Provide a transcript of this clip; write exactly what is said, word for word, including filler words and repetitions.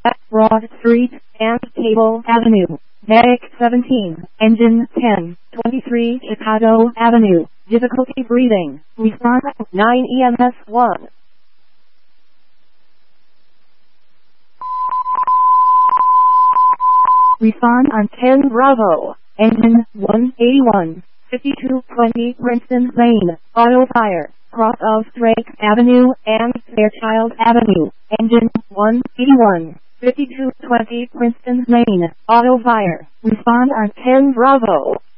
at Broad Street and Cable Avenue. Medic seventeen, engine ten, twenty-three Chicago Avenue. Difficulty breathing. Respond nine E M S one. Respond on ten Bravo. Engine one eighty-one, fifty-two twenty Princeton Lane. Auto fire. Cross of Drake Avenue and Fairchild Avenue. Engine one eighty-one, fifty-two twenty Princeton Lane. Auto fire. Respond on ten Bravo.